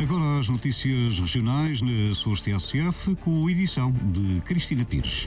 Agora as notícias regionais na Açores TSF, com edição de Cristina Pires.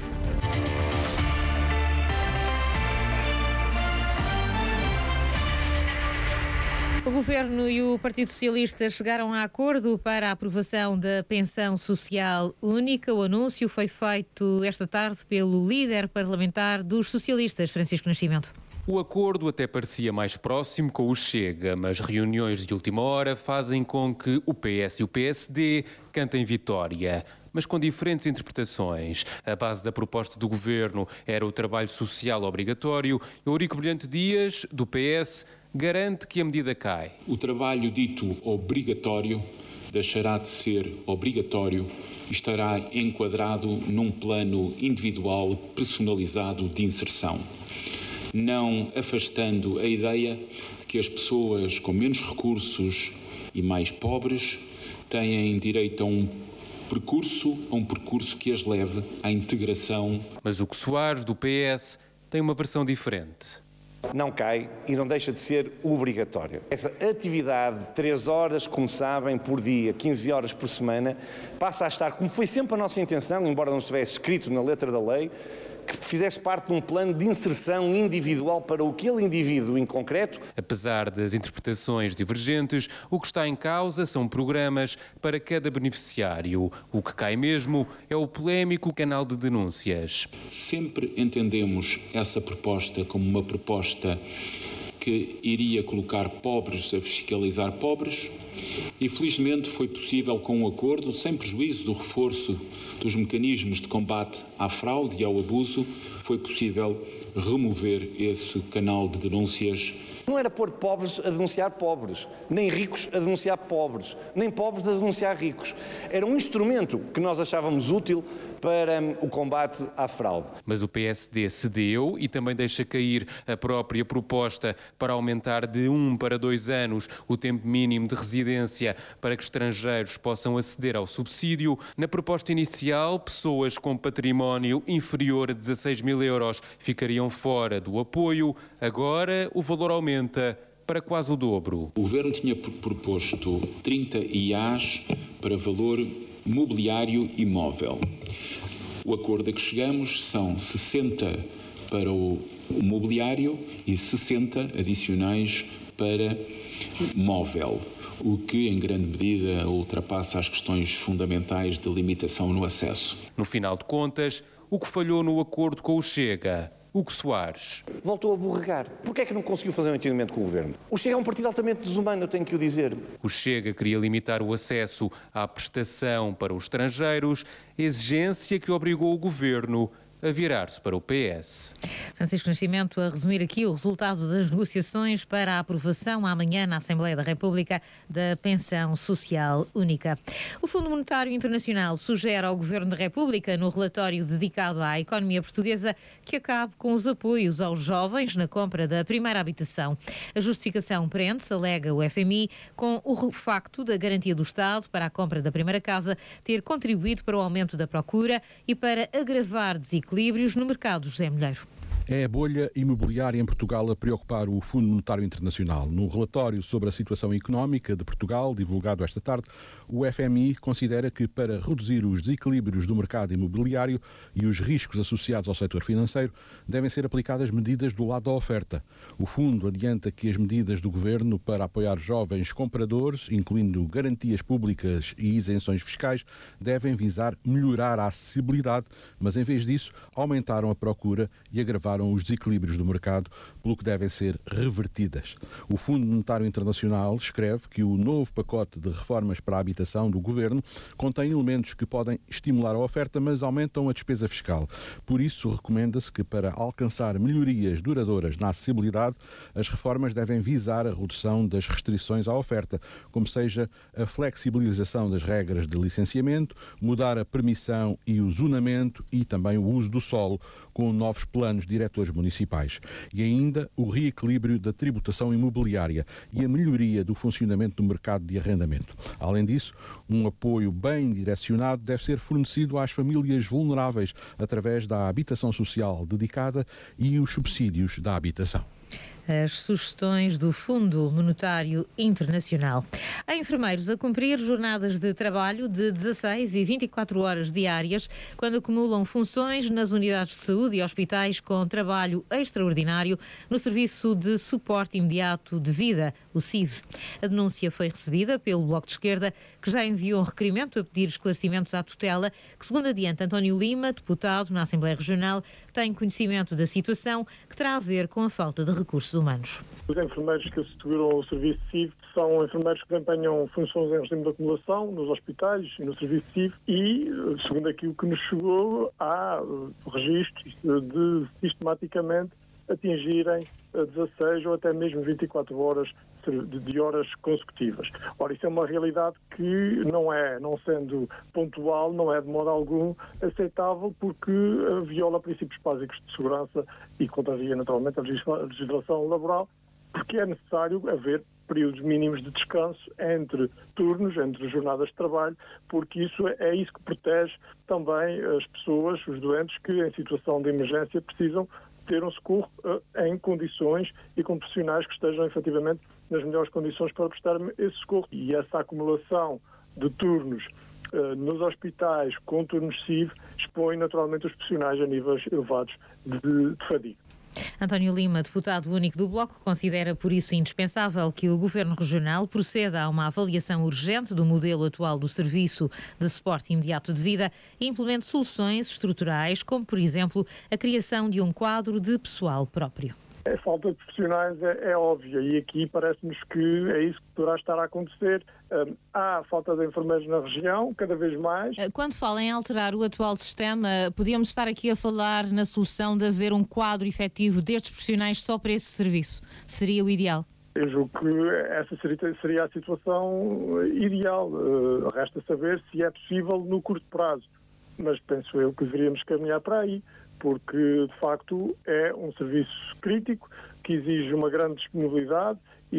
O Governo e o Partido Socialista chegaram a acordo para a aprovação da pensão social única. O anúncio foi feito esta tarde pelo líder parlamentar dos socialistas, Francisco Nascimento. O acordo até parecia mais próximo com o Chega, mas reuniões de última hora fazem com que o PS e o PSD cantem vitória, mas com diferentes interpretações. A base da proposta do Governo era o trabalho social obrigatório. Eurico Brilhante Dias, do PS, garante que a medida cai. O trabalho dito obrigatório deixará de ser obrigatório e estará enquadrado num plano individual personalizado de inserção, não afastando a ideia de que as pessoas com menos recursos e mais pobres têm direito a um percurso que as leve à integração. Mas o Soares, do PS, tem uma versão diferente. Não cai e não deixa de ser obrigatório. Essa atividade de 3 horas, como sabem, por dia, 15 horas por semana, passa a estar, como foi sempre a nossa intenção, embora não estivesse escrito na letra da lei, que fizesse parte de um plano de inserção individual para aquele indivíduo em concreto. Apesar das interpretações divergentes, o que está em causa são programas para cada beneficiário. O que cai mesmo é o polémico canal de denúncias. Sempre entendemos essa proposta como uma proposta que iria colocar pobres a fiscalizar pobres e felizmente foi possível com um acordo, sem prejuízo do reforço dos mecanismos de combate à fraude e ao abuso, foi possível remover esse canal de denúncias. Não era pôr pobres a denunciar pobres, nem ricos a denunciar pobres, nem pobres a denunciar ricos. Era um instrumento que nós achávamos útil para o combate à fraude. Mas o PSD cedeu e também deixa cair a própria proposta para aumentar de 1 para 2 anos o tempo mínimo de residência para que estrangeiros possam aceder ao subsídio. Na proposta inicial, pessoas com património inferior a 16 mil euros ficariam fora do apoio. Agora, o valor aumenta para quase o dobro. O Governo tinha proposto 30 IAs para valor mobiliário imóvel. O acordo a que chegamos são 60 para o mobiliário e 60 adicionais para móvel, o que em grande medida ultrapassa as questões fundamentais de limitação no acesso. No final de contas, o que falhou no acordo com o Chega? Hugo Soares. Voltou a borregar. Porquê é que não conseguiu fazer um entendimento com o Governo? O Chega é um partido altamente desumano, eu tenho que o dizer. O Chega queria limitar o acesso à prestação para os estrangeiros, exigência que obrigou o Governo a virar-se para o PS. Francisco Nascimento a resumir aqui o resultado das negociações para a aprovação amanhã na Assembleia da República da pensão social única. O Fundo Monetário Internacional sugere ao Governo da República, no relatório dedicado à economia portuguesa, que acabe com os apoios aos jovens na compra da primeira habitação. A justificação prende-se, alega o FMI, com o facto da garantia do Estado para a compra da primeira casa ter contribuído para o aumento da procura e para agravar desequilíbrios no mercado. José Milheiro. É a bolha imobiliária em Portugal a preocupar o Fundo Monetário Internacional. No relatório sobre a situação económica de Portugal, divulgado esta tarde, o FMI considera que para reduzir os desequilíbrios do mercado imobiliário e os riscos associados ao setor financeiro, devem ser aplicadas medidas do lado da oferta. O fundo adianta que as medidas do Governo para apoiar jovens compradores, incluindo garantias públicas e isenções fiscais, devem visar melhorar a acessibilidade, mas em vez disso, aumentaram a procura e agravaram os desequilíbrios do mercado, pelo que devem ser revertidas. O Fundo Monetário Internacional escreve que o novo pacote de reformas para a habitação do Governo contém elementos que podem estimular a oferta, mas aumentam a despesa fiscal. Por isso, recomenda-se que, para alcançar melhorias duradouras na acessibilidade, as reformas devem visar a redução das restrições à oferta, como seja a flexibilização das regras de licenciamento, mudar a permissão e o zonamento e também o uso do solo, com novos planos diretores municipais, e ainda o reequilíbrio da tributação imobiliária e a melhoria do funcionamento do mercado de arrendamento. Além disso, um apoio bem direcionado deve ser fornecido às famílias vulneráveis através da habitação social dedicada e os subsídios da habitação. as sugestões do Fundo Monetário Internacional. Há enfermeiros a cumprir jornadas de trabalho de 16 e 24 horas diárias quando acumulam funções nas unidades de saúde e hospitais com trabalho extraordinário no Serviço de Suporte Imediato de Vida, o SIV. A denúncia foi recebida pelo Bloco de Esquerda, que já enviou um requerimento a pedir esclarecimentos à tutela, que, segundo adianta António Lima, deputado na Assembleia Regional, tem conhecimento da situação que terá a ver com a falta de recursos humanos. Os enfermeiros que asseguram o serviço CIV são enfermeiros que desempenham funções em regime de acumulação nos hospitais e no serviço CIV e, segundo aquilo que nos chegou, há registros de sistematicamente atingirem 16 ou até mesmo 24 horas de horas consecutivas. Ora, isso é uma realidade que não sendo pontual, não é de modo algum aceitável, porque viola princípios básicos de segurança e contraria naturalmente a legislação laboral, porque é necessário haver períodos mínimos de descanso entre turnos, entre jornadas de trabalho, porque isso é isso que protege também as pessoas, os doentes, que em situação de emergência precisam ter um socorro em condições e com profissionais que estejam efetivamente nas melhores condições para prestar esse socorro. E essa acumulação de turnos nos hospitais com turnos CIV expõe naturalmente os profissionais a níveis elevados de fadiga. António Lima, deputado único do Bloco, considera por isso indispensável que o Governo Regional proceda a uma avaliação urgente do modelo atual do Serviço de Suporte Imediato de Vida e implemente soluções estruturais, como, por exemplo, a criação de um quadro de pessoal próprio. A falta de profissionais é óbvia e aqui parece-nos que é isso que poderá estar a acontecer. Há falta de enfermeiros na região, cada vez mais. Quando fala em alterar o atual sistema, podíamos estar aqui a falar na solução de haver um quadro efetivo destes profissionais só para esse serviço. Seria o ideal? Eu julgo que essa seria a situação ideal. Resta saber se é possível no curto prazo. Mas penso eu que deveríamos caminhar para aí, porque de facto é um serviço crítico que exige uma grande disponibilidade,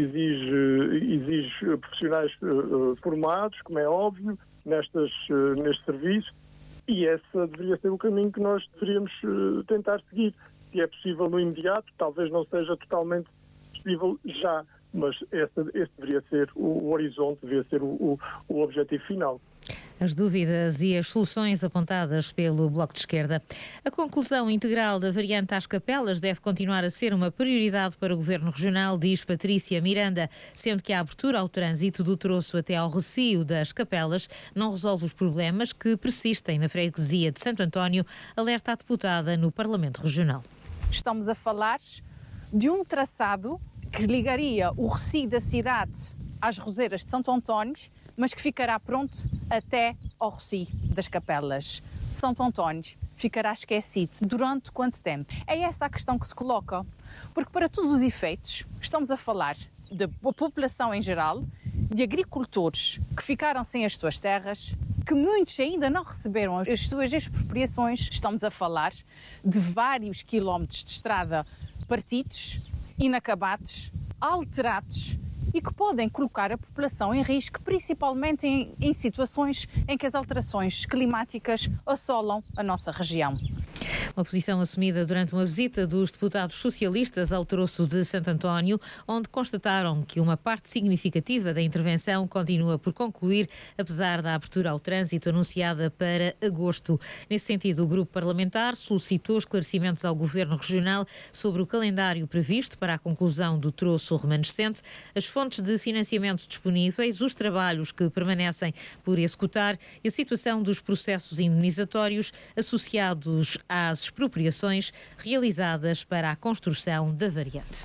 exige profissionais formados, como é óbvio, neste serviço, e esse deveria ser o caminho que nós deveríamos tentar seguir. Se é possível no imediato, talvez não seja totalmente possível já, mas esse deveria ser o horizonte, deveria ser o objetivo final. As dúvidas e as soluções apontadas pelo Bloco de Esquerda. A conclusão integral da variante às Capelas deve continuar a ser uma prioridade para o Governo Regional, diz Patrícia Miranda, sendo que a abertura ao trânsito do troço até ao Recio das Capelas não resolve os problemas que persistem na freguesia de Santo António, alerta a deputada no Parlamento Regional. Estamos a falar de um traçado que ligaria o Recio da cidade às Roseiras de Santo António, mas que ficará pronto até ao Recio das Capelas. Santo António ficará esquecido durante quanto tempo? É essa a questão que se coloca, porque para todos os efeitos estamos a falar da população em geral, de agricultores que ficaram sem as suas terras, que muitos ainda não receberam as suas expropriações. Estamos a falar de vários quilómetros de estrada partidos, inacabados, alterados, e que podem colocar a população em risco, principalmente em situações em que as alterações climáticas assolam a nossa região. Uma posição assumida durante uma visita dos deputados socialistas ao troço de Santo António, onde constataram que uma parte significativa da intervenção continua por concluir, apesar da abertura ao trânsito anunciada para agosto. Nesse sentido, o grupo parlamentar solicitou esclarecimentos ao Governo Regional sobre o calendário previsto para a conclusão do troço remanescente, as fontes de financiamento disponíveis, os trabalhos que permanecem por executar e a situação dos processos indemnizatórios associados às expropriações realizadas para a construção da variante.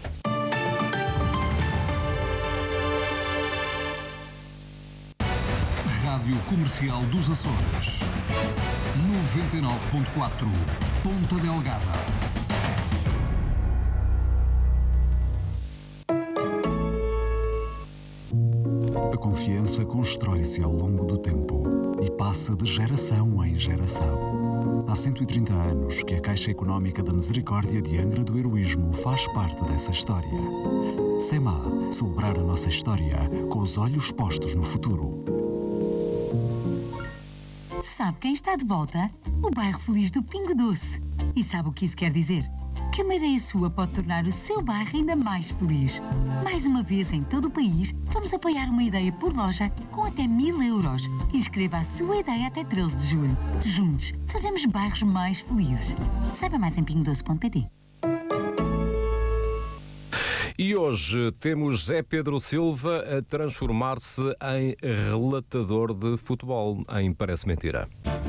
Rádio Comercial dos Açores, 99.4, Ponta Delgada. A confiança constrói-se ao longo do tempo e passa de geração em geração. Há 130 anos que a Caixa Económica da Misericórdia de Angra do Heroísmo faz parte dessa história. SEMA, celebrar a nossa história com os olhos postos no futuro. Sabe quem está de volta? O bairro feliz do Pingo Doce. E sabe o que isso quer dizer? que uma ideia sua pode tornar o seu bairro ainda mais feliz. Mais uma vez, em todo o país, vamos apoiar uma ideia por loja com até 1.000 euros. Inscreva a sua ideia até 13 de julho. Juntos, fazemos bairros mais felizes. Saiba mais em pingodoce.pt. E hoje temos Zé Pedro Silva a transformar-se em relatador de futebol em Parece Mentira.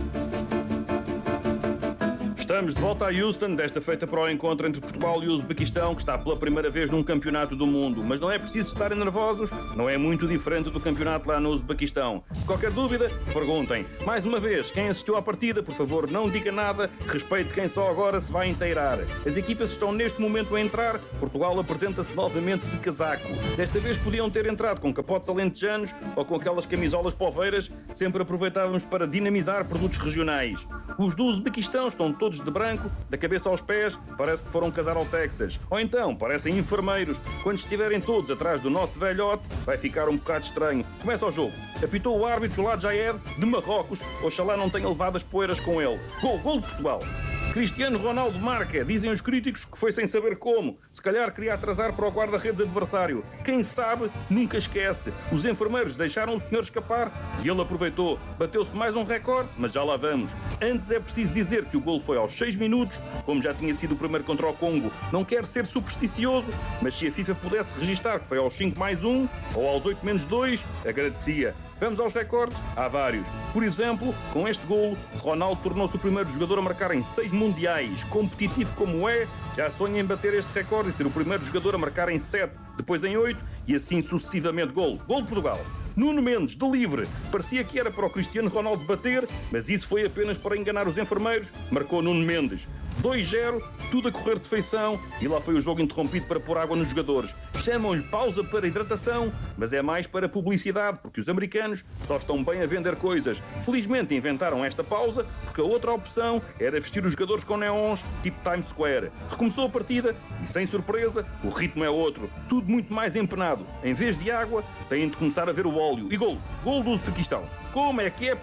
Estamos de volta a Houston, desta feita para o encontro entre Portugal e o Uzbequistão, que está pela primeira vez num campeonato do mundo. Mas não é preciso estarem nervosos, não é muito diferente do campeonato lá no Uzbequistão. Qualquer dúvida, perguntem. Mais uma vez, quem assistiu à partida, por favor, não diga nada, respeite quem só agora se vai inteirar. As equipas estão neste momento a entrar, Portugal apresenta-se novamente de casaco. Desta vez podiam ter entrado com capotes alentejanos ou com aquelas camisolas poveiras, sempre aproveitávamos para dinamizar produtos regionais. Os do Uzbequistão estão todos de branco, da cabeça aos pés, parece que foram casar ao Texas. Ou então, parecem enfermeiros. Quando estiverem todos atrás do nosso velhote, vai ficar um bocado estranho. Começa o jogo. Apitou o árbitro Joulad Jaed, de Marrocos. Oxalá não tenha levado as poeiras com ele. Gol de Portugal. Cristiano Ronaldo marca, dizem os críticos que foi sem saber como. Se calhar queria atrasar para o guarda-redes adversário. Quem sabe, nunca esquece. Os enfermeiros deixaram o senhor escapar e ele aproveitou. Bateu-se mais um recorde, mas já lá vamos. Antes é preciso dizer que o golo foi aos 6 minutos, como já tinha sido o primeiro contra o Congo. Não quero ser supersticioso, mas se a FIFA pudesse registar que foi aos 5+1 ou aos 8-2, agradecia. Vamos aos recordes? Há vários. Por exemplo, com este golo, Ronaldo tornou-se o primeiro jogador a marcar em 6 mundiais. Competitivo como é, já sonha em bater este recorde e ser o primeiro jogador a marcar em 7, depois em 8 e assim sucessivamente. Golo de Portugal. Nuno Mendes, de livre. Parecia que era para o Cristiano Ronaldo bater, mas isso foi apenas para enganar os enfermeiros. Marcou Nuno Mendes. 2-0, tudo a correr de feição e lá foi o jogo interrompido para pôr água nos jogadores. Chamam-lhe pausa para hidratação, mas é mais para publicidade, porque os americanos só estão bem a vender coisas. Felizmente inventaram esta pausa, porque a outra opção era vestir os jogadores com neons, tipo Times Square. Recomeçou a partida e, sem surpresa, o ritmo é outro. Tudo muito mais empenado. Em vez de água, têm de começar a ver o óleo. E gol do Uzbequistão. Como é que é?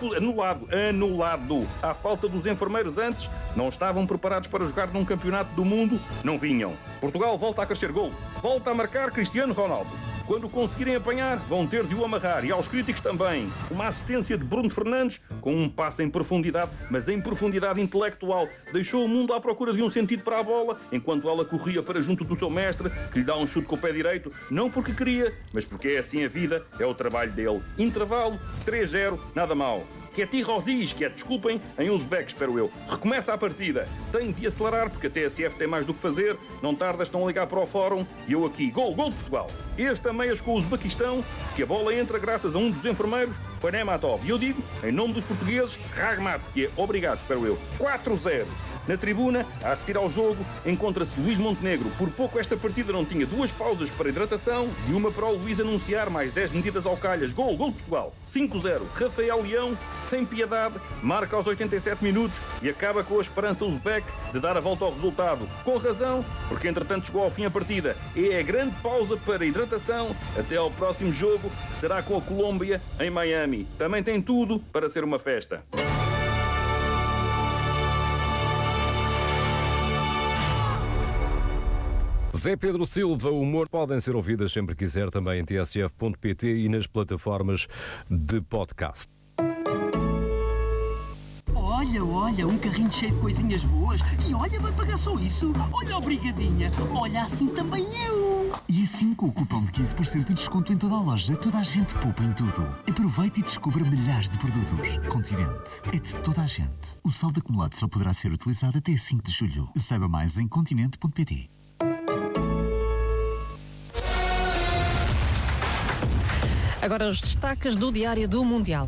Anulado. À falta dos enfermeiros antes, não estavam preparados para jogar num campeonato do mundo, não vinham. Portugal volta a crescer gol. Volta a marcar Cristiano Ronaldo. Quando conseguirem apanhar, vão ter de o amarrar. E aos críticos também. Uma assistência de Bruno Fernandes, com um passe em profundidade, mas em profundidade intelectual. Deixou o mundo à procura de um sentido para a bola, enquanto ela corria para junto do seu mestre, que lhe dá um chute com o pé direito, não porque queria, mas porque é assim a vida, é o trabalho dele. Intervalo, 3-0, nada mal. Queti Rosis, desculpem, em Uzbek, espero eu. Recomeça a partida. Tenho de acelerar, porque a TSF tem mais do que fazer. Não tarda, estão a ligar para o fórum. E eu aqui, gol de Portugal. Este a meias com o Uzbequistão, que a bola entra graças a um dos enfermeiros, foi Nematov. E eu digo, em nome dos portugueses, Ragmat, que é obrigado, espero eu. 4-0. Na tribuna, a assistir ao jogo, encontra-se Luís Montenegro. Por pouco esta partida não tinha 2 pausas para hidratação e uma para o Luís anunciar mais 10 medidas ao calhas. Gol de Portugal. 5-0. Rafael Leão, sem piedade, marca aos 87 minutos e acaba com a esperança uzbek de dar a volta ao resultado. Com razão, porque entretanto chegou ao fim a partida. É a grande pausa para hidratação até ao próximo jogo, que será com a Colômbia em Miami. Também tem tudo para ser uma festa. Zé Pedro Silva, o humor podem ser ouvidas sempre quiser também em tsf.pt e nas plataformas de podcast. Olha, um carrinho cheio de coisinhas boas. E olha, vai pagar só isso. Olha, obrigadinha. Olha, assim também eu. E assim, com o cupom de 15% de desconto em toda a loja, toda a gente poupa em tudo. Aproveite e descubra milhares de produtos. Continente é de toda a gente. O saldo acumulado só poderá ser utilizado até 5 de julho. Saiba mais em continente.pt. Agora os destaques do Diário do Mundial.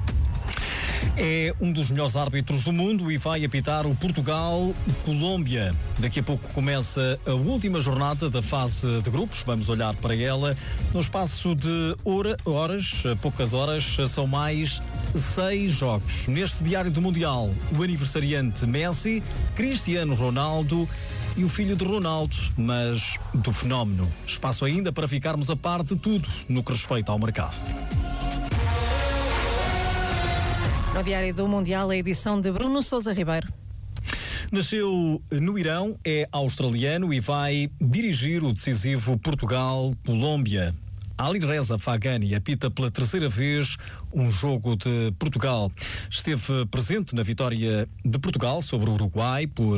É um dos melhores árbitros do mundo e vai apitar o Portugal-Colômbia. Daqui a pouco começa a última jornada da fase de grupos. Vamos olhar para ela. No espaço de poucas horas, são mais 6 jogos. Neste Diário do Mundial, o aniversariante Messi, Cristiano Ronaldo e o filho de Ronaldo, mas do fenómeno. Espaço ainda para ficarmos a par de tudo no que respeita ao mercado. No Diário do Mundial, a edição de Bruno Sousa Ribeiro. Nasceu no Irão, é australiano e vai dirigir o decisivo Portugal-Colômbia. Alireza Fagani apita pela terceira vez um jogo de Portugal. Esteve presente na vitória de Portugal sobre o Uruguai por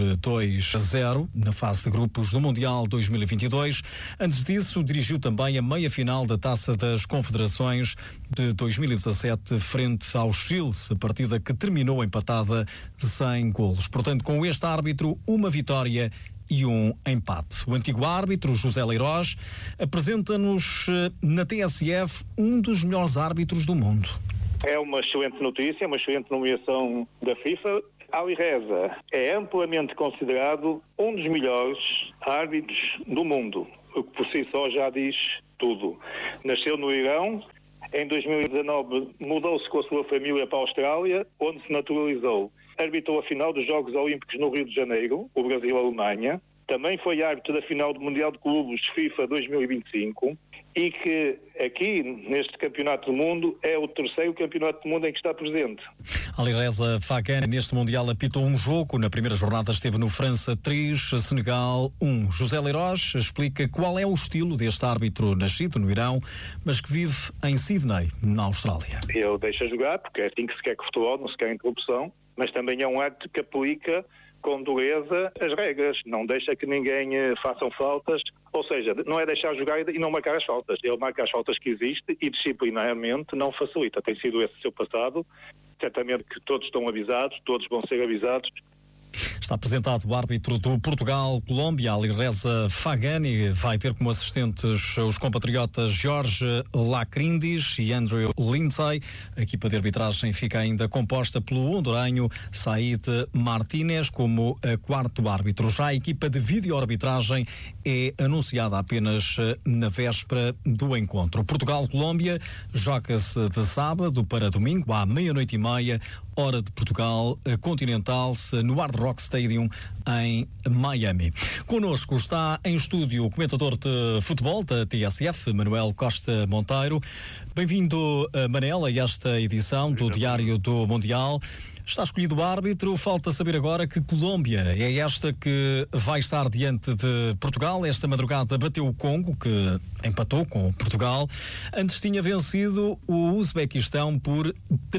2-0 na fase de grupos do Mundial 2022. Antes disso, dirigiu também a meia-final da Taça das Confederações de 2017 frente ao Chile, a partida que terminou empatada sem golos. Portanto, com este árbitro, uma vitória e um empate. O antigo árbitro, José Leiroz, apresenta-nos na TSF um dos melhores árbitros do mundo. É uma excelente notícia, uma excelente nomeação da FIFA. Alireza é amplamente considerado um dos melhores árbitros do mundo, o que por si só já diz tudo. Nasceu no Irão, em 2019 mudou-se com a sua família para a Austrália, onde se naturalizou. Arbitrou a final dos Jogos Olímpicos no Rio de Janeiro, o Brasil-Alemanha. Também foi árbitro da final do Mundial de Clubes FIFA 2025 e que aqui, neste Campeonato do Mundo, é o terceiro Campeonato do Mundo em que está presente. Alireza Fagani, neste Mundial, apitou um jogo. Na primeira jornada esteve no França 3, Senegal 1. José Leiroz explica qual é o estilo deste árbitro nascido no Irão, mas que vive em Sydney, na Austrália. Ele deixa jogar, porque é assim que se quer que o futebol, não se quer interrupção, mas também é um árbitro que aplica com dureza as regras, não deixa que ninguém façam faltas, ou seja, não é deixar jogar e não marcar as faltas, ele marca as faltas que existem e disciplinarmente não facilita, tem sido esse o seu passado, certamente que todos estão avisados, todos vão ser avisados. Está apresentado o árbitro do Portugal-Colômbia, Alireza Fagani. Vai ter como assistentes os compatriotas Jorge Lacrindis e Andrew Lindsay. A equipa de arbitragem fica ainda composta pelo hondurenho Said Martínez como quarto árbitro. Já a equipa de vídeo-arbitragem é anunciada apenas na véspera do encontro. Portugal-Colômbia joga-se de sábado para domingo à 00:30, hora de Portugal continental, no Hard Rock Stadium em Miami. Connosco está em estúdio o comentador de futebol da TSF, Manuel Costa Monteiro. Bem-vindo, Manel, a esta edição do Diário do Mundial. Está escolhido o árbitro, falta saber agora que Colômbia é esta que vai estar diante de Portugal. Esta madrugada bateu o Congo, que empatou com Portugal. Antes tinha vencido o Uzbequistão por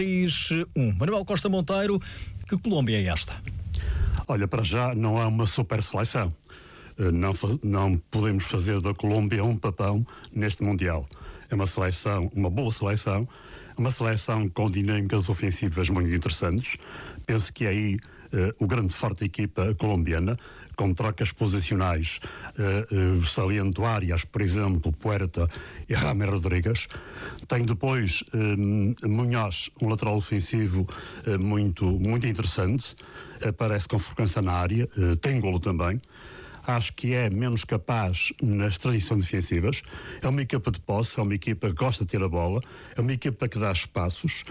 3-1. Manuel Costa Monteiro, que Colômbia é esta? Olha, para já não há uma super seleção. Não podemos fazer da Colômbia um papão neste Mundial. É uma seleção, uma boa seleção, uma seleção com dinâmicas ofensivas muito interessantes. Penso que é aí o grande forte da equipa colombiana, com trocas posicionais, saliento Arias, por exemplo, Puerta e James Rodrigues. Tem depois Munhoz, um lateral ofensivo muito interessante, aparece com frequência na área, tem golo também. Acho que é menos capaz nas transições defensivas. É uma equipa de posse, é uma equipa que gosta de ter a bola, é uma equipa que dá espaços,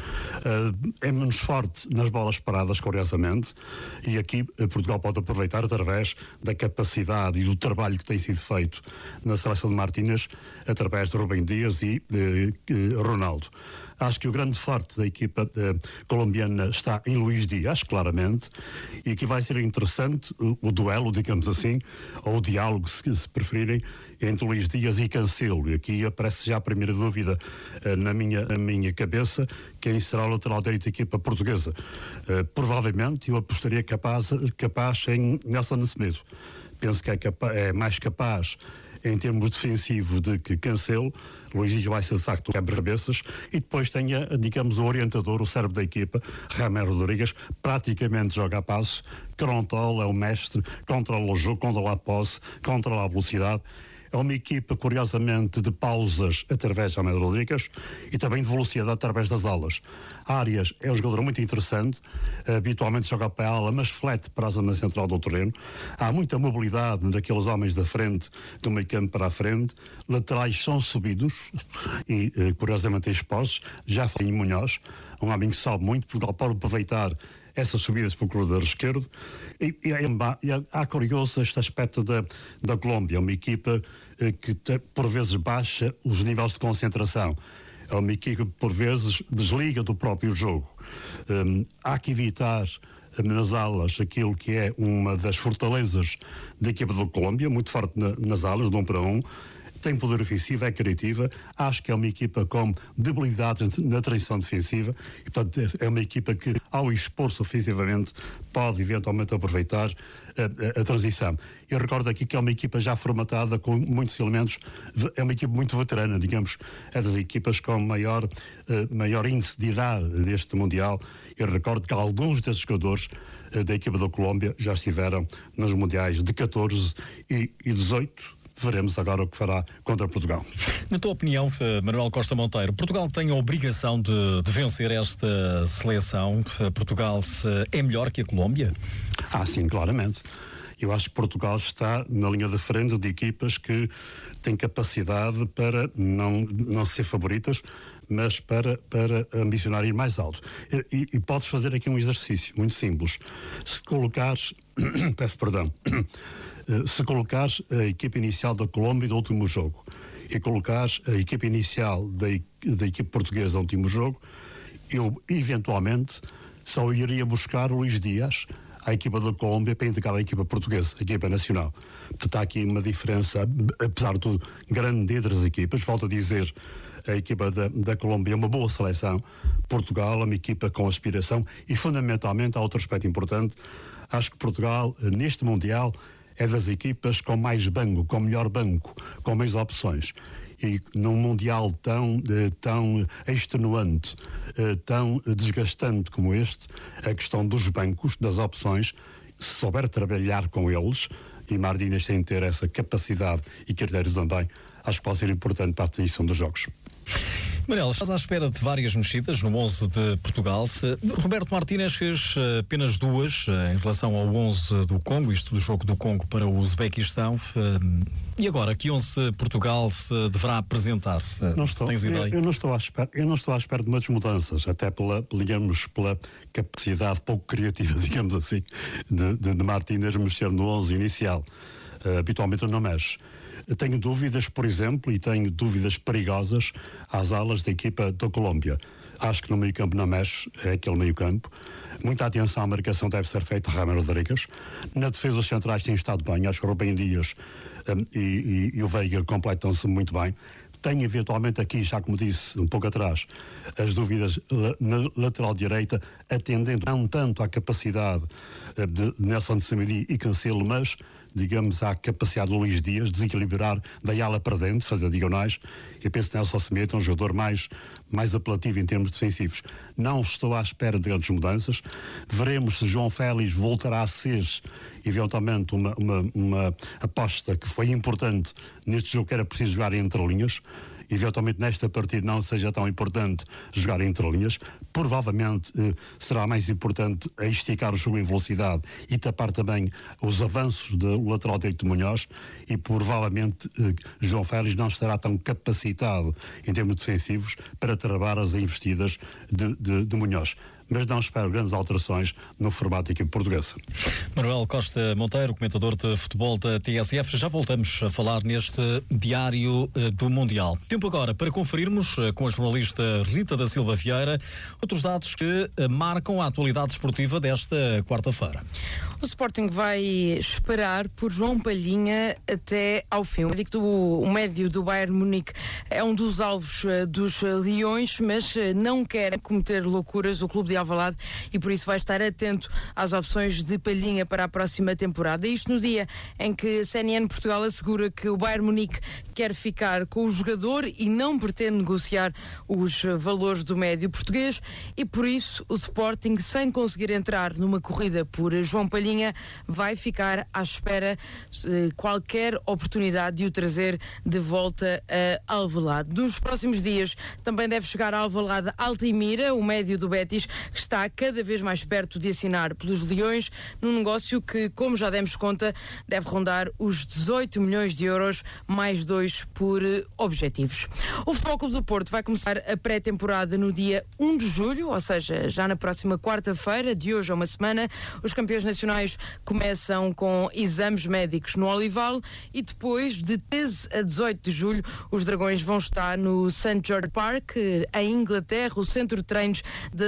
é menos forte nas bolas paradas, curiosamente, e aqui Portugal pode aproveitar através da capacidade e do trabalho que tem sido feito na seleção de Martínez, através de Rubem Dias e Ronaldo. Acho que o grande forte da equipa colombiana está em Luís Dias, claramente, e aqui vai ser interessante o duelo, digamos assim, ou o diálogo, se preferirem, entre Luís Dias e Cancelo. E aqui aparece já a primeira dúvida na minha cabeça, quem será o lateral direito da equipa portuguesa. Provavelmente eu apostaria capaz em Nelson Semedo. Penso que é mais capaz em termos defensivo de que Cancelo. Luís Dias vai ser de facto o quebra-cabeças, e depois tem, digamos, o orientador, o cérebro da equipa, James Rodrigues, praticamente joga a passo, controla, é o mestre, controla o jogo, controla a posse, controla a velocidade. É uma equipa, curiosamente, de pausas através de James Rodrigues e também de velocidade através das alas. Arias é um jogador muito interessante, habitualmente joga para a ala, mas flete para a zona central do terreno. Há muita mobilidade daqueles homens da frente, do meio campo para a frente. Laterais são subidos e, curiosamente, expostos. Já falei em Munhoz, um homem que sobe muito, porque pode aproveitar essas subidas para o corredor esquerdo. E há curioso este aspecto da Colômbia, uma equipa que por vezes baixa os níveis de concentração. É uma equipa que por vezes desliga do próprio jogo. Há que evitar nas alas aquilo que é uma das fortalezas da equipa do Colômbia, muito forte nas alas, de 1 para 1. Tem poder ofensivo, é criativa. Acho que é uma equipa com debilidade na transição defensiva e, portanto, é uma equipa que, ao expor-se ofensivamente, pode eventualmente aproveitar a transição. Eu recordo aqui que é uma equipa já formatada com muitos elementos, é uma equipa muito veterana, digamos, é das equipas com maior índice de idade deste Mundial. Eu recordo que alguns desses jogadores da equipa da Colômbia já estiveram nos Mundiais de 14 e 18. Veremos agora o que fará contra Portugal. Na tua opinião, Manuel Costa Monteiro, Portugal tem a obrigação de vencer esta seleção? Portugal é melhor que a Colômbia? Sim, claramente. Eu acho que Portugal está na linha de frente de equipas que têm capacidade para não ser favoritas, mas para ambicionar ir mais alto. E podes fazer aqui um exercício muito simples. Se colocares... Peço perdão... Se colocares a equipa inicial da Colômbia do último jogo e colocares a equipa inicial da equipa portuguesa do último jogo, eu eventualmente só iria buscar o Luís Dias à equipa da Colômbia para integrar a equipa portuguesa, a equipa nacional. Portanto, há aqui uma diferença, apesar de tudo, grande entre as equipas. Volto a dizer, a equipa da Colômbia é uma boa seleção. Portugal é uma equipa com aspiração e, fundamentalmente, há outro aspecto importante. Acho que Portugal, neste Mundial, é das equipas com mais banco, com melhor banco, com mais opções. E num Mundial tão extenuante, tão desgastante como este, a questão dos bancos, das opções, se souber trabalhar com eles, e Martínez tem de ter essa capacidade e critério também, acho que pode ser importante para a definição dos jogos. Manel, estás à espera de várias mexidas no 11 de Portugal. Roberto Martínez fez apenas 2 em relação ao 11 do Congo, isto do jogo do Congo para o Uzbequistão. E agora, que 11 Portugal se deverá apresentar? Tens ideia? Eu não estou à espera de muitas mudanças, até pela capacidade pouco criativa, digamos assim, de Martínez mexer no 11 inicial. Habitualmente não mexe. Tenho dúvidas, por exemplo, e tenho dúvidas perigosas às alas da equipa da Colômbia. Acho que no meio-campo não mexe, é aquele meio-campo. Muita atenção à marcação deve ser feita a James Rodrigues. Na defesa, os centrais têm estado bem. Acho que o Rubem Dias e o Veiga completam-se muito bem. Tenho eventualmente aqui, já como disse um pouco atrás, as dúvidas na lateral direita, atendendo não tanto à capacidade de Nelson de Samedi e Cancelo, mas digamos, à capacidade de Luís Dias desequilibrar da ala para dentro, fazer diagonais. Eu penso que Nelson Semedo é um jogador mais apelativo em termos defensivos. Não estou à espera de grandes mudanças. Veremos se João Félix voltará a ser eventualmente uma aposta que foi importante neste jogo, que era preciso jogar entre linhas. Eventualmente nesta partida não seja tão importante jogar entre linhas. Provavelmente será mais importante esticar o jogo em velocidade e tapar também os avanços do lateral direito de Munhoz, e provavelmente João Félix não estará tão capacitado em termos defensivos para travar as investidas de Munhoz. Mas não espero grandes alterações no formato da equipe portuguesa. Manuel Costa Monteiro, comentador de futebol da TSF. Já voltamos a falar neste Diário do Mundial. Tempo agora para conferirmos com a jornalista Rita da Silva Vieira outros dados que marcam a atualidade esportiva desta quarta-feira. O Sporting vai esperar por João Palhinha até ao fim. O médio do Bayern Munique é um dos alvos dos Leões, mas não quer cometer loucuras o clube de Alvalade, e por isso vai estar atento às opções de Palhinha para a próxima temporada. Isto no dia em que a CNN Portugal assegura que o Bayern Munique quer ficar com o jogador e não pretende negociar os valores do médio português, e por isso o Sporting, sem conseguir entrar numa corrida por João Palhinha, vai ficar à espera de qualquer oportunidade de o trazer de volta a Alvalade. Nos próximos dias também deve chegar a Alvalade Altimira, o médio do Betis, que está cada vez mais perto de assinar pelos Leões, num negócio que, como já demos conta, deve rondar os 18 milhões de euros, mais 2 por objetivos. O Futebol Clube do Porto vai começar a pré-temporada no dia 1 de julho, ou seja, já na próxima quarta-feira, de hoje a uma semana. Os campeões nacionais começam com exames médicos no Olival, e depois, de 13 a 18 de julho, os Dragões vão estar no St. George Park, em Inglaterra, o centro de treinos da seleção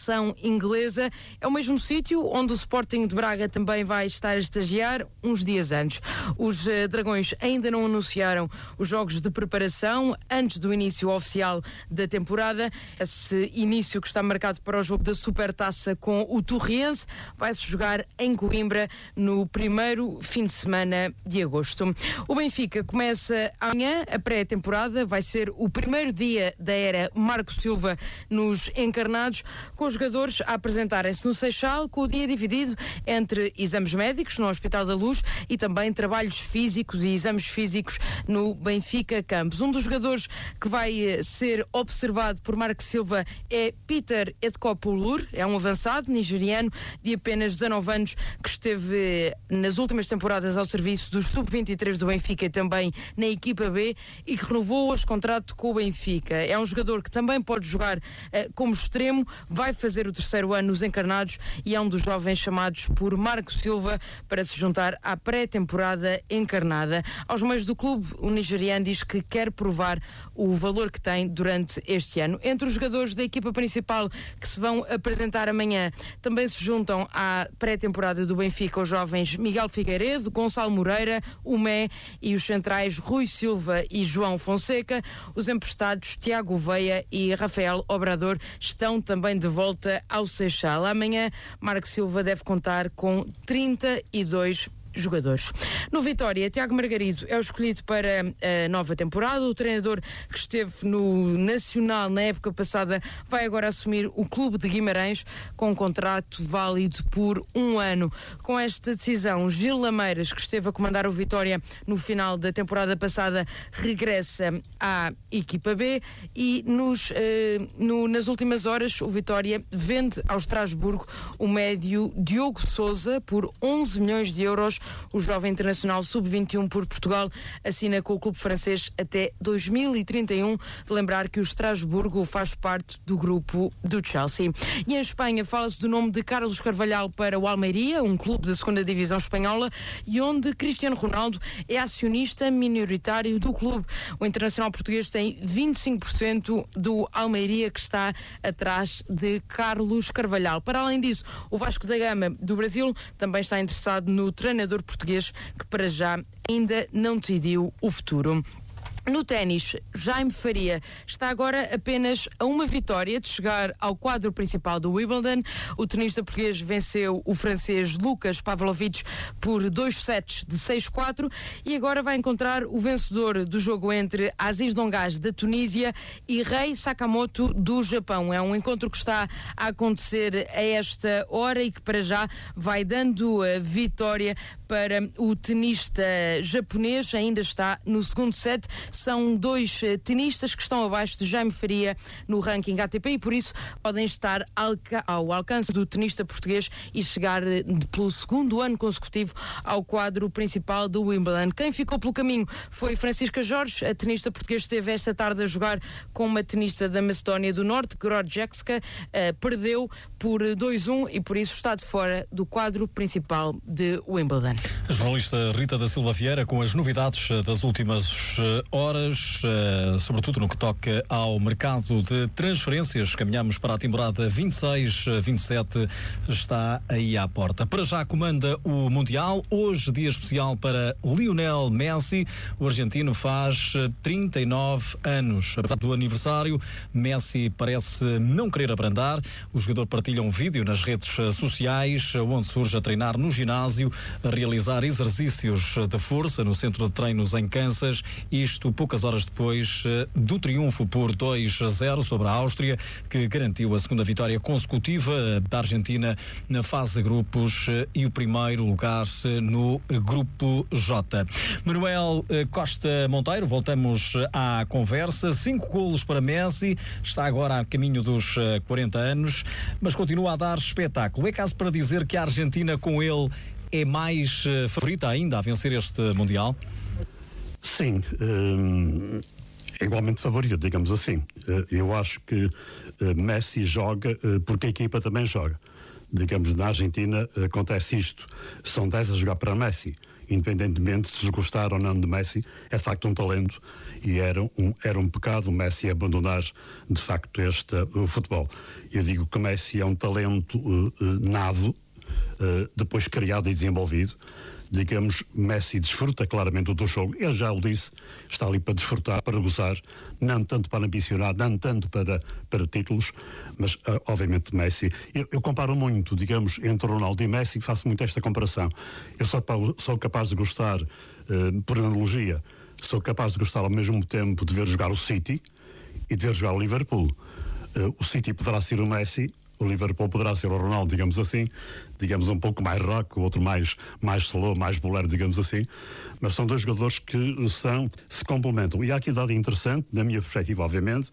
seleção inglesa. É o mesmo sítio onde o Sporting de Braga também vai estar a estagiar uns dias antes. Os Dragões ainda não anunciaram os jogos de preparação antes do início oficial da temporada. Esse início que está marcado para o jogo da Supertaça com o Torriense vai-se jogar em Coimbra no primeiro fim de semana de agosto. O Benfica começa amanhã a pré-temporada, vai ser o primeiro dia da era Marco Silva nos encarnados, com os jogadores a apresentarem-se no Seixal, com o dia dividido entre exames médicos no Hospital da Luz e também trabalhos físicos e exames físicos no Benfica Campos. Um dos jogadores que vai ser observado por Marco Silva é Peter Edkopulur, é um avançado nigeriano de apenas 19 anos que esteve nas últimas temporadas ao serviço dos sub-23 do Benfica e também na equipa B e que renovou hoje contrato com o Benfica. É um jogador que também pode jogar como extremo, vai fazer o terceiro ano nos encarnados e é um dos jovens chamados por Marco Silva para se juntar à pré-temporada encarnada. Aos meios do clube, o nigeriano diz que quer provar o valor que tem durante este ano. Entre os jogadores da equipa principal que se vão apresentar amanhã, também se juntam à pré-temporada do Benfica os jovens Miguel Figueiredo, Gonçalo Moreira, Umé e os centrais Rui Silva e João Fonseca. Os emprestados Tiago Veia e Rafael Obrador estão também de volta ao Seixal. Amanhã, Marco Silva deve contar com 32 jogadores. No Vitória, Tiago Margarido é o escolhido para a nova temporada. O treinador que esteve no Nacional na época passada vai agora assumir o clube de Guimarães com um contrato válido por 1 ano. Com esta decisão, Gil Lameiras, que esteve a comandar o Vitória no final da temporada passada, regressa à equipa B e nas últimas horas o Vitória vende ao Estrasburgo o médio Diogo Sousa por 11 milhões de euros. O jovem internacional sub-21 por Portugal assina com o clube francês até 2031. De lembrar que o Estrasburgo faz parte do grupo do Chelsea. E em Espanha fala-se do nome de Carlos Carvalhal para o Almeria, um clube da segunda divisão espanhola, e onde Cristiano Ronaldo é acionista minoritário do clube. O internacional português tem 25% do Almeria, que está atrás de Carlos Carvalhal. Para além disso, o Vasco da Gama do Brasil também está interessado no treinador português, que para já ainda não decidiu o futuro. No ténis, Jaime Faria está agora apenas a uma vitória de chegar ao quadro principal do Wimbledon. O tenista português venceu o francês Lucas Pavlovich por 2 sets de 6-4 e agora vai encontrar o vencedor do jogo entre Aziz Dongas da Tunísia e Rei Sakamoto do Japão. É um encontro que está a acontecer a esta hora e que para já vai dando a vitória para o tenista japonês. Ainda está no segundo set. São 2 tenistas que estão abaixo de Jaime Faria no ranking ATP e por isso podem estar ao alcance do tenista português e chegar pelo segundo ano consecutivo ao quadro principal do Wimbledon. Quem ficou pelo caminho foi Francisca Jorge. A tenista portuguesa esteve esta tarde a jogar com uma tenista da Macedónia do Norte, Grodzecka, perdeu por 2-1 e por isso está de fora do quadro principal de Wimbledon. A jornalista Rita da Silva Vieira com as novidades das últimas horas, sobretudo no que toca ao mercado de transferências. Caminhamos para a temporada 26-27, está aí à porta. Para já comanda o Mundial, hoje dia especial para Lionel Messi. O argentino faz 39 anos. Apesar do aniversário, Messi parece não querer abrandar. O jogador partilha um vídeo nas redes sociais, onde surge a treinar no ginásio, a realizar exercícios de força no centro de treinos em Kansas. Isto poucas horas depois do triunfo por 2-0 sobre a Áustria, que garantiu a segunda vitória consecutiva da Argentina na fase de grupos e o primeiro lugar no grupo J. Manuel Costa Monteiro, voltamos à conversa. 5 golos para Messi, está agora a caminho dos 40 anos, mas continua a dar espetáculo. É caso para dizer que a Argentina com ele é mais favorita ainda a vencer este Mundial? Sim, é igualmente favorita, digamos assim. Eu acho que Messi joga porque a equipa também joga. Digamos, na Argentina acontece isto. São 10 a jogar para Messi independentemente de se gostar ou não de Messi, é de facto um talento e era um pecado o Messi abandonar de facto o futebol. Eu digo que Messi é um talento nado, depois criado e desenvolvido. Digamos, Messi desfruta claramente do jogo, ele já o disse, está ali para desfrutar, para gozar, não tanto para ambicionar, não tanto para títulos, mas obviamente Messi. Eu comparo muito, digamos, entre Ronaldo e Messi, faço muito esta comparação. Eu sou capaz de gostar, por analogia, sou capaz de gostar ao mesmo tempo de ver jogar o City e de ver jogar o Liverpool. O City poderá ser o Messi, o Liverpool poderá ser o Ronaldo, digamos assim, digamos um pouco mais rock, o outro mais slow, mais bolero, digamos assim, mas são dois jogadores que se complementam. E há aqui um dado interessante, na minha perspectiva, obviamente,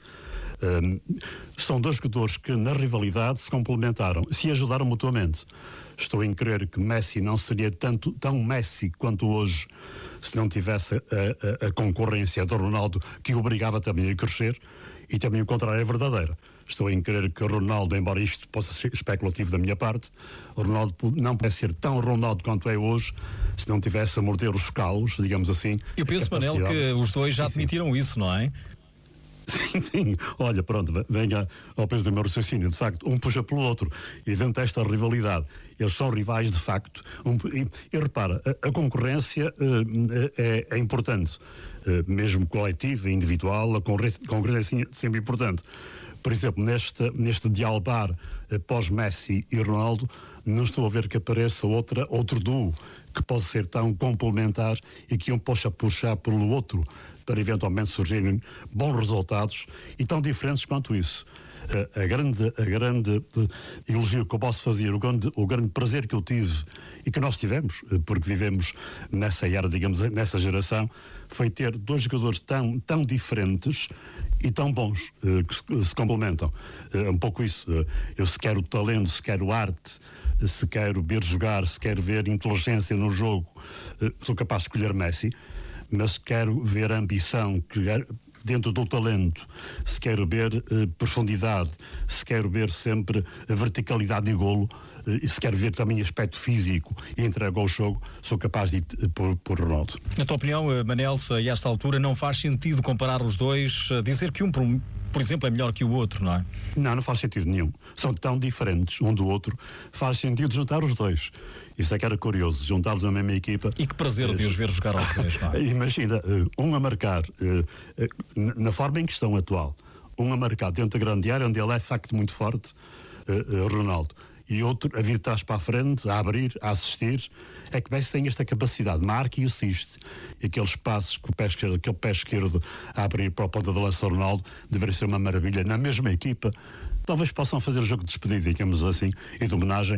são dois jogadores que na rivalidade se complementaram, se ajudaram mutuamente. Estou em crer que Messi não seria tão Messi quanto hoje se não tivesse a concorrência do Ronaldo, que o obrigava também a crescer, e também o contrário é verdadeiro. Estou em crer que o Ronaldo, embora isto possa ser especulativo da minha parte, o Ronaldo não pode ser tão Ronaldo quanto é hoje se não tivesse a morder os calos, digamos assim. Eu penso, Manel, que os dois já admitiram isso, não é? Sim. Olha, pronto, venha ao peso do meu raciocínio. De facto, um puxa pelo outro e dentro desta rivalidade. Eles são rivais, de facto. E repara, a concorrência é importante. Mesmo coletiva, individual, a concorrência é sempre importante. Por exemplo, neste dialogar pós-Messi e Ronaldo, não estou a ver que apareça outro duo que possa ser tão complementar e que um possa puxar pelo outro para eventualmente surgirem bons resultados e tão diferentes quanto isso. A grande elogio que eu posso fazer, o grande prazer que eu tive e que nós tivemos, porque vivemos nessa era, digamos, nessa geração, foi ter dois jogadores tão diferentes e tão bons, que se complementam. É um pouco isso. Eu, se quero talento, se quero arte, se quero ver jogar, se quero ver inteligência no jogo, sou capaz de escolher Messi, mas se quero ver a ambição dentro do talento, se quero ver profundidade, se quero ver sempre a verticalidade de golo, e se quero ver também aspecto físico e entrega ao jogo, sou capaz de ir por Ronaldo. Na tua opinião, Manel, a esta altura não faz sentido comparar os dois, dizer que um, por exemplo, é melhor que o outro, não é? Não faz sentido nenhum. São tão diferentes um do outro, faz sentido juntar os dois. Isso é que era curioso, juntá-los na mesma equipa. E que prazer de os ver jogar aos dois, não é? Imagina, um a marcar na forma em que estão atual, um a marcar dentro da grande área, onde ele é de facto muito forte, Ronaldo, e outro a vir trás para a frente, a abrir, a assistir. É que Messi tem esta capacidade, marca e assiste. E aqueles passos com aquele pé esquerdo a abrir para a ponta da lança Ronaldo, deveria ser uma maravilha. Na mesma equipa, talvez possam fazer o jogo de despedida, digamos assim, e de homenagem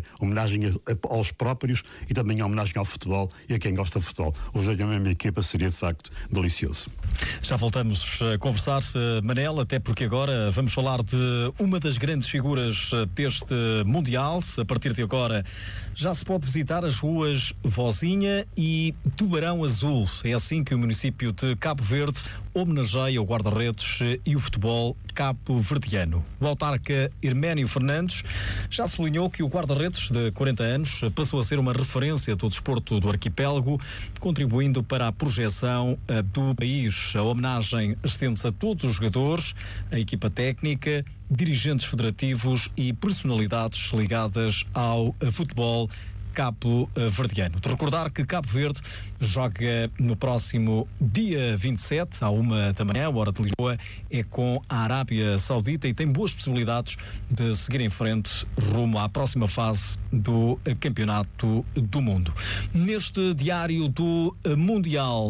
aos próprios e também a homenagem ao futebol e a quem gosta de futebol. O jogo da mesma equipa seria, de facto, delicioso. Já voltamos a conversar, Manel, até porque agora vamos falar de uma das grandes figuras deste Mundial. A partir de agora já se pode visitar as ruas Vozinha e Tubarão Azul. É assim que o município de Cabo Verde homenageia o guarda-redes e o futebol cabo-verdiano. O autarca Herménio Fernandes já sublinhou que o guarda-redes de 40 anos passou a ser uma referência do desporto do arquipélago, contribuindo para a projeção do país. A homenagem estende-se a todos os jogadores, a equipa técnica, dirigentes federativos e personalidades ligadas ao futebol cabo-verdiano. De recordar que Cabo Verde joga no próximo dia 27, à 1h, hora de Lisboa, é com a Arábia Saudita e tem boas possibilidades de seguir em frente rumo à próxima fase do Campeonato do Mundo. Neste diário do Mundial,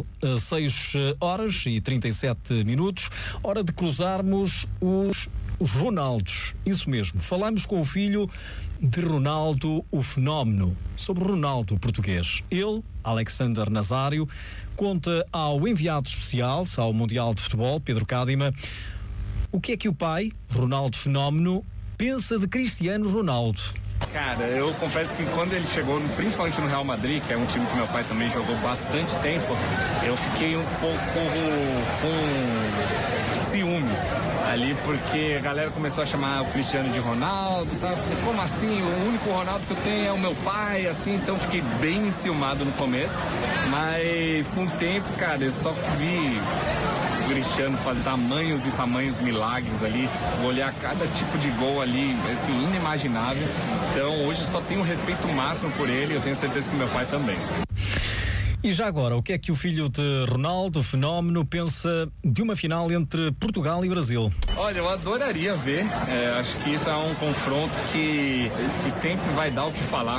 6h37, hora de cruzarmos os Ronaldos. Isso mesmo, falamos com o filho de Ronaldo, o fenómeno, sobre Ronaldo português. Ele, Alexander Nazário, conta ao enviado especial ao Mundial de Futebol, Pedro Cádima, o que é que o pai, Ronaldo Fenómeno, pensa de Cristiano Ronaldo. Cara, eu confesso que quando ele chegou, principalmente no Real Madrid, que é um time que meu pai também jogou bastante tempo, eu fiquei um pouco com ciúmes ali, porque a galera começou a chamar o Cristiano de Ronaldo, tá? Eu falei, como assim? O único Ronaldo que eu tenho é o meu pai, assim, então fiquei bem enciumado no começo, mas com o tempo, cara, eu só vi o Cristiano fazer tamanhos e tamanhos milagres ali, olhar cada tipo de gol ali, assim, inimaginável. Então hoje só tenho respeito máximo por ele, eu tenho certeza que meu pai também. E já agora, o que é que o filho de Ronaldo, Fenómeno, pensa de uma final entre Portugal e Brasil? Olha, eu adoraria ver, acho que isso é um confronto que sempre vai dar o que falar,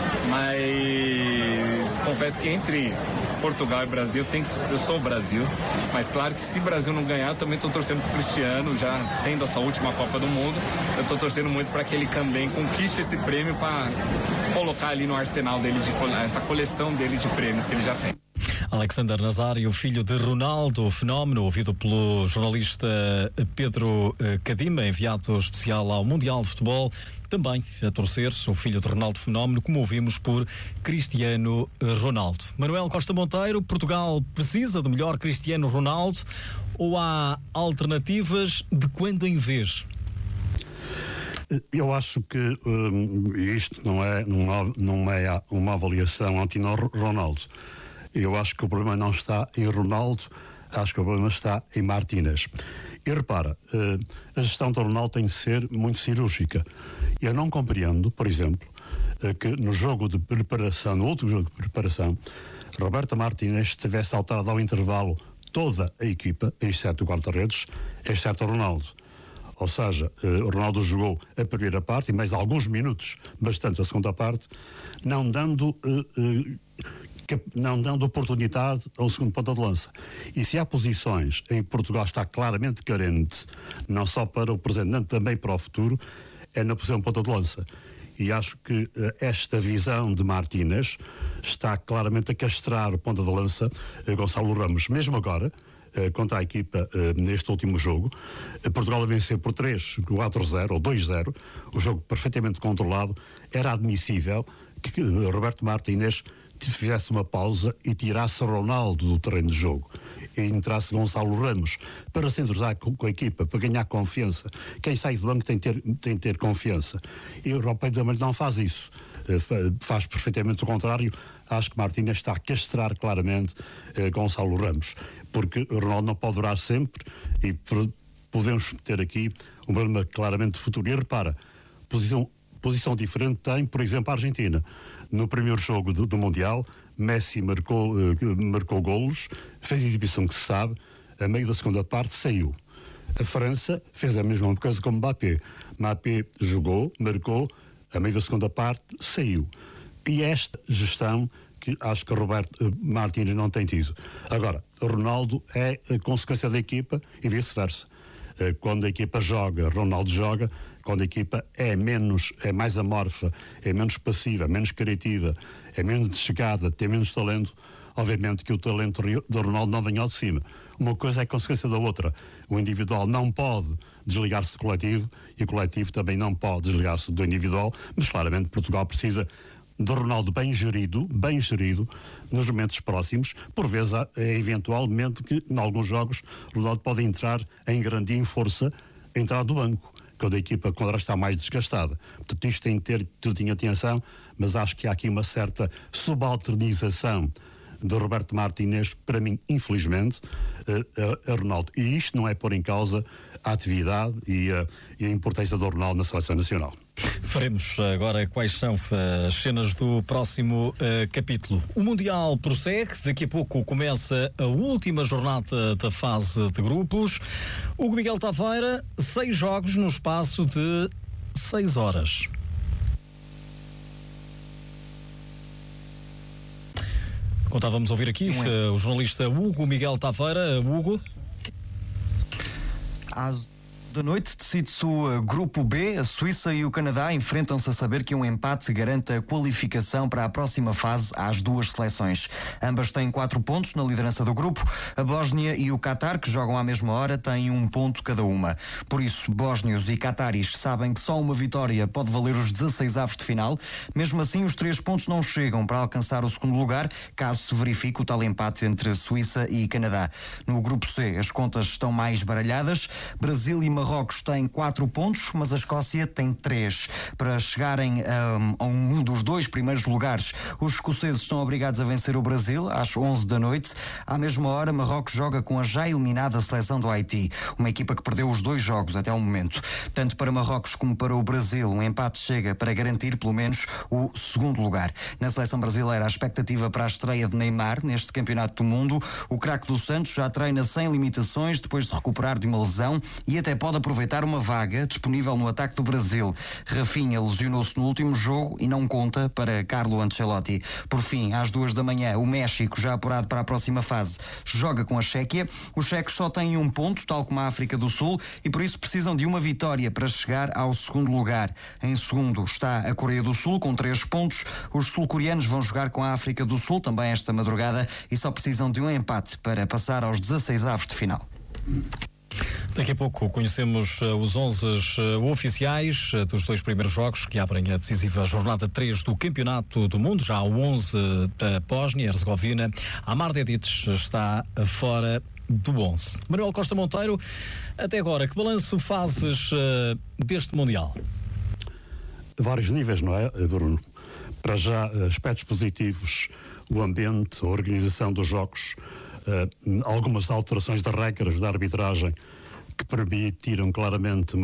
mas confesso que entre Portugal e Brasil, eu sou o Brasil, mas claro que se o Brasil não ganhar, eu também estou torcendo pro Cristiano, já sendo essa última Copa do Mundo, eu estou torcendo muito para que ele também conquiste esse prêmio para colocar ali no arsenal dele, essa coleção dele de prêmios que ele já tem. Alexander Nazário, filho de Ronaldo, Fenómeno, ouvido pelo jornalista Pedro Cadima, enviado especial ao Mundial de Futebol, também a torcer o filho de Ronaldo, Fenómeno, como ouvimos por Cristiano Ronaldo. Manuel Costa Monteiro, Portugal precisa de melhor Cristiano Ronaldo ou há alternativas de quando em vez? Eu acho que isto não é uma avaliação anti-Ronaldo. Eu acho que o problema não está em Ronaldo, acho que o problema está em Martínez. E repara, a gestão do Ronaldo tem de ser muito cirúrgica. Eu não compreendo, por exemplo, que no jogo de preparação, no último jogo de preparação, Roberto Martínez tivesse alterado ao intervalo toda a equipa, exceto o guarda-redes, exceto o Ronaldo. Ou seja, o Ronaldo jogou a primeira parte e mais alguns minutos, bastante a segunda parte, não dando oportunidade ao segundo ponta de lança. E se há posições em que Portugal está claramente carente, não só para o presente, também para o futuro, é na posição de ponta de lança. E acho que esta visão de Martínez está claramente a castrar o ponta de lança Gonçalo Ramos. Mesmo agora, contra a equipa neste último jogo, Portugal a vencer por 3-4-0 ou 2-0, o jogo perfeitamente controlado, era admissível que Roberto Martínez fizesse uma pausa e tirasse Ronaldo do terreno de jogo e entrasse Gonçalo Ramos para se entrosar com a equipa, para ganhar confiança. Quem sai do banco tem de ter confiança. E o Europa também não faz isso. Faz perfeitamente o contrário. Acho que Martínez está a castrar claramente Gonçalo Ramos, porque o Ronaldo não pode durar sempre e podemos ter aqui um problema claramente de futuro. E repara, posição diferente tem, por exemplo, a Argentina. No primeiro jogo do Mundial, Messi marcou golos, fez a exibição que se sabe, a meio da segunda parte saiu. A França fez a mesma coisa com Mbappé. Mbappé jogou, marcou, a meio da segunda parte saiu. E esta gestão que acho que Roberto Martínez não tem tido. Agora, Ronaldo é a consequência da equipa e vice-versa. Quando a equipa joga, Ronaldo joga. Quando a equipa é mais amorfa, é menos passiva, menos criativa, é menos de chegada, tem menos talento, obviamente que o talento do Ronaldo não vem ao de cima. Uma coisa é consequência da outra. O individual não pode desligar-se do coletivo e o coletivo também não pode desligar-se do individual, mas claramente Portugal precisa de Ronaldo bem gerido, nos momentos próximos. Por vezes é eventualmente que, em alguns jogos, Ronaldo pode entrar em grande e em força, entrar do banco, quando a equipa ela está mais desgastada. Portanto, isto tem de ter tudo em atenção, mas acho que há aqui uma certa subalternização de Roberto Martínez, para mim, infelizmente, a Ronaldo. E isto não é pôr em causa a atividade e a importância do Ronaldo na seleção nacional. Faremos agora quais são as cenas do próximo capítulo. O Mundial prossegue, daqui a pouco começa a última jornada da fase de grupos. Hugo Miguel Taveira, 6 jogos no espaço de 6 horas. Contávamos ouvir aqui o jornalista Hugo Miguel Taveira. Hugo? Às da noite decide-se o Grupo B. A Suíça e o Canadá enfrentam-se a saber que um empate garante a qualificação para a próxima fase às duas seleções. Ambas têm 4 pontos na liderança do grupo. A Bósnia e o Qatar, que jogam à mesma hora, têm 1 ponto cada uma. Por isso, bósnios e cataris sabem que só uma vitória pode valer os 16 avos de final. Mesmo assim, os 3 pontos não chegam para alcançar o segundo lugar, caso se verifique o tal empate entre Suíça e Canadá. No Grupo C, as contas estão mais baralhadas. Brasil e Marrocos têm 4 pontos, mas a Escócia tem 3. Para chegarem a um dos 2 primeiros lugares, os escoceses estão obrigados a vencer o Brasil às 11 da noite. À mesma hora, Marrocos joga com a já eliminada seleção do Haiti, uma equipa que perdeu os 2 jogos até o momento. Tanto para Marrocos como para o Brasil, um empate chega para garantir pelo menos o segundo lugar. Na seleção brasileira, a expectativa para a estreia de Neymar neste Campeonato do Mundo. O craque do Santos já treina sem limitações depois de recuperar de uma lesão e até pode aproveitar uma vaga disponível no ataque do Brasil. Rafinha lesionou-se no último jogo e não conta para Carlo Ancelotti. Por fim, às 2 da manhã, o México, já apurado para a próxima fase, joga com a Chequia. Os checos só têm 1 ponto, tal como a África do Sul, e por isso precisam de uma vitória para chegar ao segundo lugar. Em segundo está a Coreia do Sul, com 3 pontos. Os sul-coreanos vão jogar com a África do Sul, também esta madrugada, e só precisam de um empate para passar aos 16 avos de final. Daqui a pouco conhecemos os 11 oficiais dos 2 primeiros jogos que abrem a decisiva jornada 3 do Campeonato do Mundo. Já o 11 da Bósnia e Herzegovina. Amar Dedić está fora do 11. Manuel Costa Monteiro, até agora, que balanço fazes deste Mundial? Vários níveis, não é, Bruno? Para já, aspectos positivos, o ambiente, a organização dos jogos, algumas alterações das regras da arbitragem que permitiram claramente